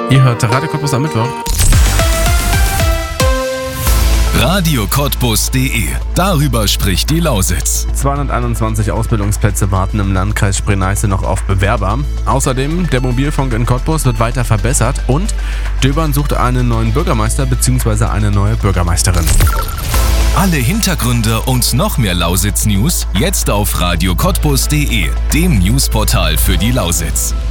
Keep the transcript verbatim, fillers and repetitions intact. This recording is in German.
Ihr hört Radio Cottbus am Mittwoch. Radio Cottbus punkt de. Darüber spricht die Lausitz. zweihunderteinundzwanzig Ausbildungsplätze warten im Landkreis Spree-Neiße noch auf Bewerber. Außerdem, der Mobilfunk in Cottbus wird weiter verbessert und Döbern sucht einen neuen Bürgermeister bzw. eine neue Bürgermeisterin. Alle Hintergründe und noch mehr Lausitz-News jetzt auf Radio Cottbus punkt de, dem Newsportal für die Lausitz.